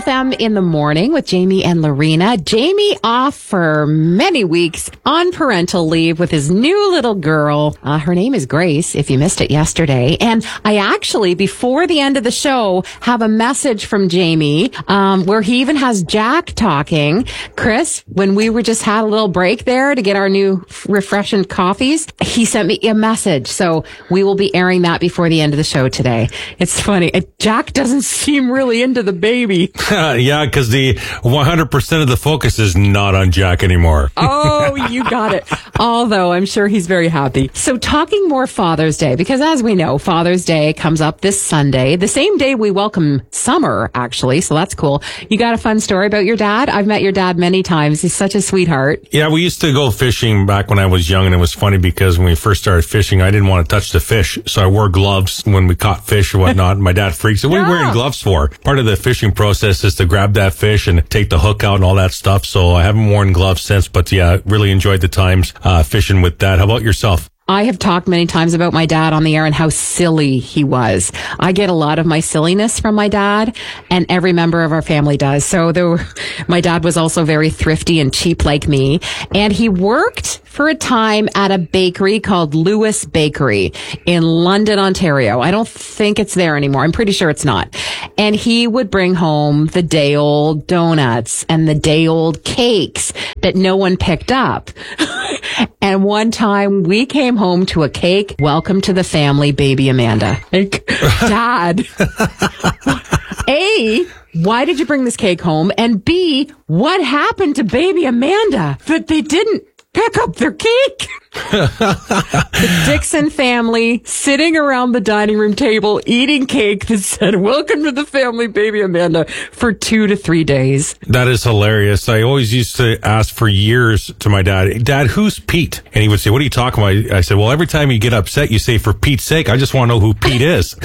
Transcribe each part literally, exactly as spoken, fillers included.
F M in the morning with Jamie and Lorena. Jamie off for many weeks on parental leave with his new little girl. Uh, her name is Grace, if you missed it yesterday. And I actually, before the end of the show, have a message from Jamie um, where he even has Jack talking. Chris, when we were just had a little break there to get our new refreshing coffees, he sent me a message. So we will be airing that before the end of the show today. It's funny. Jack doesn't seem really into the baby. Yeah, because the one hundred percent of the focus is not on Jack anymore. Oh, you got it. Although I'm sure he's very happy. So talking more Father's Day, because as we know, Father's Day comes up this Sunday, the same day we welcome summer, actually. So that's cool. You got a fun story about your dad? I've met your dad many times. He's such a sweetheart. Yeah, we used to go fishing back when I was young, and it was funny because when we first started fishing, I didn't want to touch the fish. So I wore gloves when we caught fish or whatnot. My dad freaked. So what Yeah. are you wearing gloves for? Part of the fishing process is to grab that fish and take the hook out and all that stuff. So I haven't worn gloves since, but yeah, really enjoyed the times uh, fishing with Dad. How about yourself? I have talked many times about my dad on the air and how silly he was. I get a lot of my silliness from my dad, and every member of our family does. So though my dad was also very thrifty and cheap like me, and he worked for a time at a bakery called Lewis Bakery in London, Ontario. I don't think it's there anymore. I'm pretty sure it's not. And he would bring home the day old donuts and the day old cakes that no one picked up. And one time we came home to a cake. Welcome to the family, baby Amanda. Like, Dad, A, why did you bring this cake home? And B, what happened to baby Amanda that they didn't pick up their cake? The Dixon family sitting around the dining room table eating cake that said, welcome to the family, baby Amanda, for two to three days. That is hilarious. I always used to ask for years to my dad, Dad, who's Pete? And he would say, what are you talking about? I said, well, every time you get upset, you say, for Pete's sake, I just want to know who Pete is.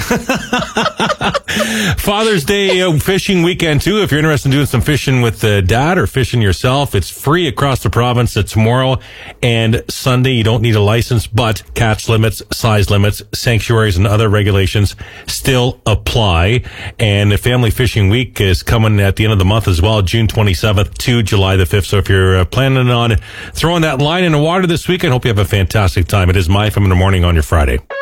Father's Day uh, fishing weekend, too. If you're interested in doing some fishing with uh, Dad or fishing yourself, it's free across the province. It's tomorrow and Sunday. You don't need a license, but catch limits, size limits, sanctuaries, and other regulations still apply. And the Family Fishing Week is coming at the end of the month as well, June twenty-seventh to July the fifth. So if you're uh, planning on throwing that line in the water this weekend, I hope you have a fantastic time. It is My F M in the Morning on your Friday.